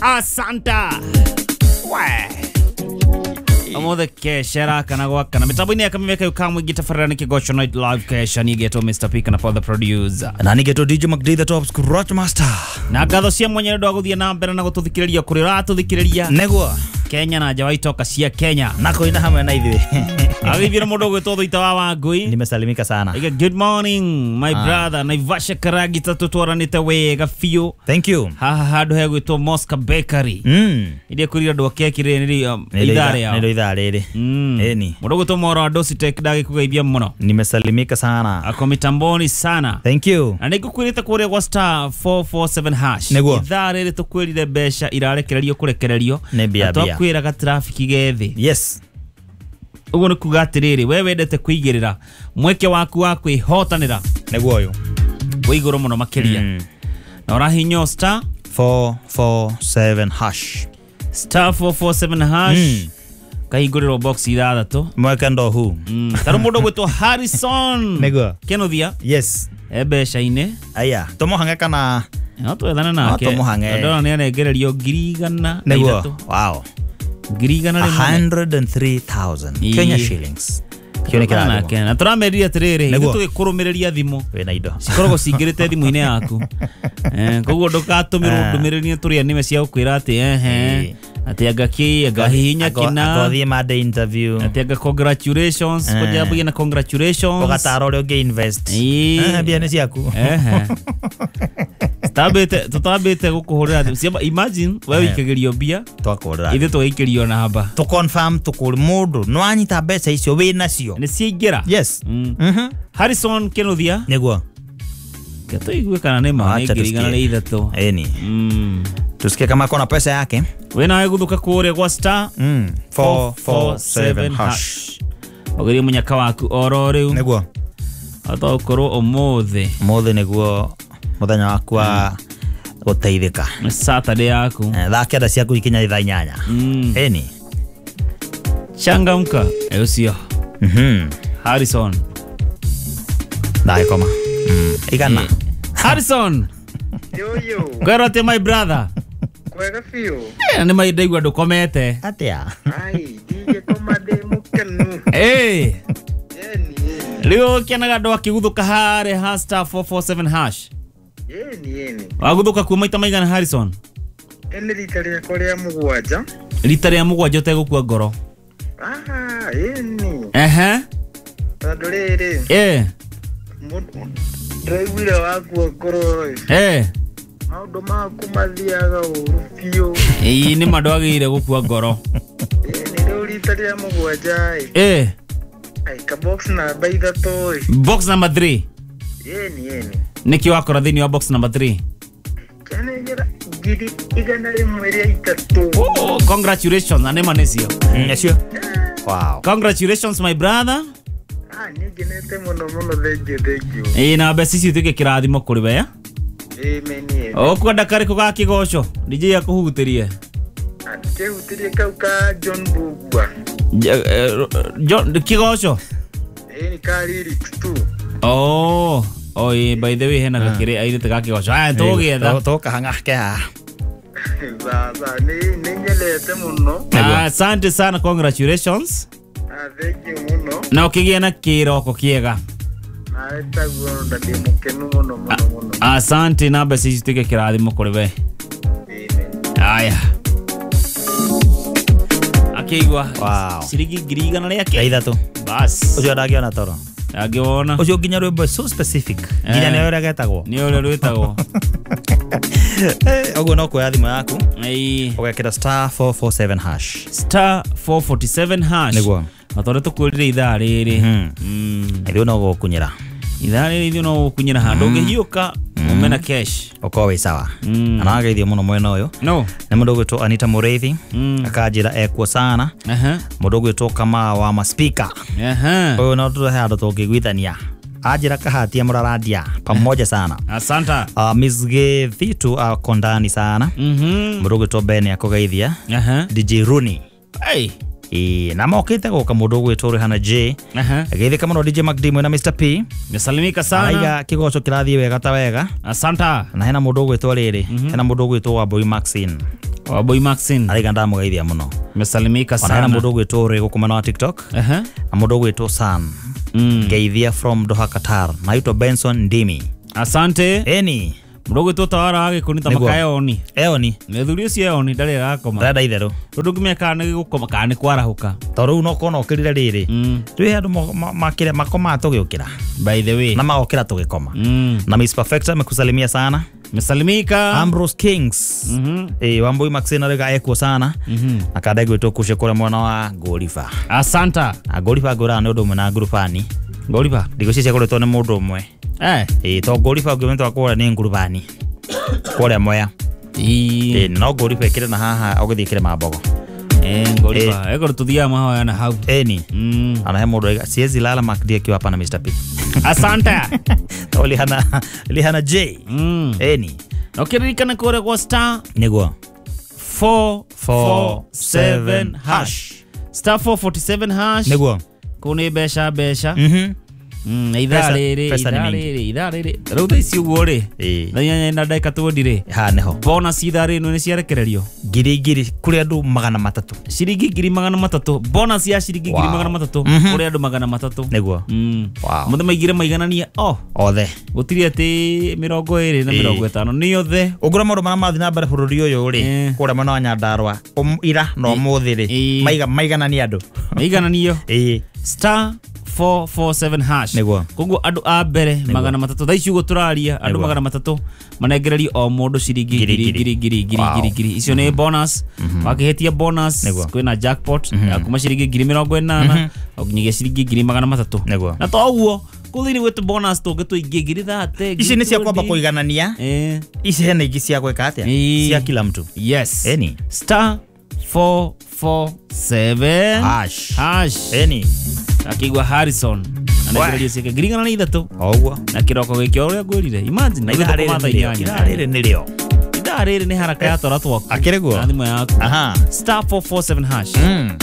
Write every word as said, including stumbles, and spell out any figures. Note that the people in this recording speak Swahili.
Asanta. We. Amothe keshera kana gwaka na mitambo-ini akamimeka yukamwe gitafarani kigosho night live kesha ni geto Mister P kana for the producer na ni geto D J McD the top scratch master na gatho cia mwenye ndo aguthia na mbere na gututhikiriria kuri ratuthikiria negwa Kenya na Jawai toka cia Kenya nako ina hamwe na ithui agithira mundu gwitwo ita wa Wangui nimesalimika sana Ige, good morning my ah. brother Naivasha Karagita tutwaranite wega fiu thank you haha handu he gwitwo Mosca Bakery mm iria kurira ndo kekire ni idare ya ndio idare ri mm. eni mundu gwitwo Moro Dosi Tech dagi kugeithia muno nimesalimika sana ako mitamboni sana thank you na nigukwirite kuria kwa star four four seven hash idare ri tukwirire besha irarekererio kurekererio kwira ga traffic gethi yes ugo ni kuga atiriri we wendete kuigirira mweke waku wa kwihotanira neguo uyu wiguru muno makiria mm. na urahinyo star four four seven hash star four four seven hash mm. kahiguriro box ithathatu mweke ndo hu mm. taru mundu gwitwo Harrison neguo Kenothia yes ebesha ine aya tomohange kana no twethana nake ndo ni anegererio girigana neguo wow girigana one hundred three thousand Kenya shillings kione kira Kenya turameria tiriri itu gikurumireria thimu wena indo cikorogo cingirite thimu-ini yaku eh koguo ndukatumirwo ndumiriri turia nime cia ukwira ati ehe ati agaki agahinya kina agothie made interview ati aga congratulations kujabu na congratulations ugatara uri uge invest eh bia ni ciaku ehe Tabete tutabete gukuhurira thimu imagine wewe ikagerio bia twakurira ithe twaikerio namba to confirm tukuri mundu no anyita mbeca icio wina cio ni ciingira yes mhm Harrison Kenothia neguo gato igwe kana ne ma ngirigana le ithatu eni mm tusikie kama kona pesa yake wena wewe guthuka kuria kwa star mm four four seven hash ogeri munyaka waku oro riu neguo ato koro omothe mothe neguo muthenya waku wa guteithika Saturday yaku thaa kenda ciaku ikinya ithaa inyanya eni changamka eusio mhm Harrison dai koma mm igana Harrison yo yo kwerote my brother kwega fio eh ni mai ndaigua ndukomete atia ai dije komade mukenu eh eni leo kenaga ndo akiguthuka hare ha star four four seven hash eni eni waguthuka kuma ita maigana Harrison eni ritaria korea mugwanja ritaria mugwanja utegukua ngoro ah eni ehe tadorere eh Ndagwira waku ngoro eh maundu maku mathiaga uru fio ii ni madwagire gukua ngoro eni riu ritaria mugwanja eh ai ka box na baitha toy box number three eni eni niki wakora thini wa box number three kana ngira gidi igana rimwe ria itatu oh congratulations ane manesio nesio wow congratulations my brother ah nigenete muno muno thank you thank you eh na besi tuke kirathimo kuri we amen o kwenda kare kuga kigosho D J akuhutirie ate hutirie kauka John Bugwa John kigosho eh ni ka lyrics tu oh oh yeah, by the way hena gakire airite gakigosho ah tugietha to kahanga kia sasa ni ningelete muno asante sana congratulations ah thank you muno na ukigia na kiroko kiega na etaguo ndadi mukenu muno muno muno asante na basi tuke kirathimo kuri we amen aya akigwa wow sirigi girigana le yake ithatu bas ucio ndagiona toro agiona ucio ginya rwimbo so specific ginya ne ora getagwo ni ora rwetagwo eh ogo no kwa thimo yaku ai ugekira star four four seven hash star four four seven hash neguo atore tukurire ithaa riri mm ithio no gukunyira ithaa riri ithio no gukunyira handu ngihiuka mumena cash okowe sawa anageithio muno mwena uyu no na mundu gwitwo Anita Mureithi akajira ekwo sana aha mundu gwitwo kama wa maspika aha uyu no tuhe andu tungigwithania ajira kahatia muraradia pamoja sana asanta uh, Miss Gethitu akondani sana mhm mundu gwitwo Ben akogeithia aha D J Rooney hey e na mokite goka mundu gwitwo Rihana J aha ageithika muno D J McD na Mister P nisalimika sana aiga kigoco kirathie wega ta wega asanta na hena mundu gwitwo riri hena mundu gwitwo wa Boy Maxine Wambui Maxine Ari ganda mugeithia muno. mesalimika Sana sana. mundu gwitwo ri gukumana wa TikTok. Aha. Na mundu gwitwo San. Mm. Geithia from Doha, Qatar. Naitwa Benson Ndimi. Asante. Eni. Mdogo to tawara age kunita Niguo. makaeoni. Eoni. Nethuri cio eoni ndari gakoma. Rada itheru. Rundu ngimeka ni gukoma kana kwarahuka. Toru no kono okirire riri. Mm. Twi andu makire makoma tugiukira. By the way. Na maokira tugikoma. Mm. Na Miss Perfecta mekusalimia sana. Mesalimika. Ambrose Kings. Mhm. Eh, Wambui Maxine rega eko sana. Mhm. Akada gwitwo kushe kore mwana wa Golifa. Asanta. A Golifa gora ne undu mena grupani. Golifa. Ndigo cice kore tone mundu umwe. Eh. Eh, to Golifa gwimento akora ni grupani. Kore moya. Ii. Eh, no Golifa ikire na haha ogithikire mabogo. Eh, Golifa. Ego tuthia mahoya na hau. Eni. Mm. Ana he mundu siezi lala makdia kiwa hapa na Mister P. Asanta. Oli hana Lihana J. Mm. Eni. Okirikana kore kwa star Niguo. four four seven hash. Star four four seven hash. Niguo. Kuni besha besha. Mhm. Mm, idhaa Pesa- riri, pesa ni idhaa mingi. riri, idhaa riri. Rĩu thaa ici ũguo rĩ, Eh. na inyanya na ndagĩka twendi rĩ, Ha neho. bonus ithaa rĩ nĩ ciarekererio. Giri giri kuri andu magana matatu. Ciringi ngiri magana matatũ. Bonus ya ciringi ngiri Wow. magana matatũ. Mhm. Kũrĩ andũ magana matatũ. Niguo. Mm. Wow. Mũndũ maigire maiganania, oh, Othe. gũtirĩ atĩ mĩrongo ĩrĩ na Eh. mĩrongo ĩtano nĩ othe. Ugura maundu maria mathi na mbere bururi uyu ri Eh. kuria mwena wa Nyandarua um, ira no muthi ri Eh. maiga maigana ni andu Maigananio. eh Star four four seven hash. Niguo. Koguo andũ a mbere magana matatũ. Thaa ici ũguo tũraria andũ Niguo. magana matatũ manengererio o mũndũ ciringi Ngiri, ngiri ngiri. ngiri ngiri ngiri Wow. ngiri ngiri. Icio nĩ bonus. Wakĩhĩtia bonus Niguo. kwĩna jackpot ya kuma ciringi ngiri mĩrongo ĩnana nginyagia ciringi ngiri magana matatũ. Niguo. Na to ũguo kũu thĩinĩ gwitũ bonus tũngĩ tũingĩ ngiri thate. ici ni cia kwamba kuiganania Eh. ici hena ingi cia gweka atia Eh. cia kila mtu Yes. Eni. Star four four seven hash hash. eni Akigwa Harrison. Anengererio ciake ngiri igana na ithatũ. oguo Na kĩroko gĩkĩ ũrĩa ngwĩrire imagine na na ithaa ithaa rĩrĩ rĩrĩ nĩrĩo ithaa rĩrĩ nĩrĩo ithaa rĩrĩ nĩ haraka ya tora twaku akĩrĩ guo na thimũ yaku aha star four four seven hash mm